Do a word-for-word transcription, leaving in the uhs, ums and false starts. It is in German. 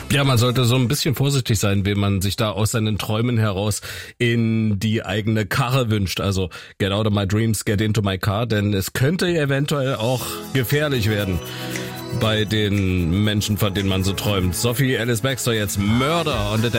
Ja, man sollte so ein bisschen vorsichtig sein, wenn man sich da aus seinen Träumen heraus in die eigene Karre wünscht. Also get out of my dreams, get into my car, denn es könnte eventuell auch gefährlich werden bei den Menschen, von denen man so träumt. Sophie Ellis-Bextor jetzt Murder on the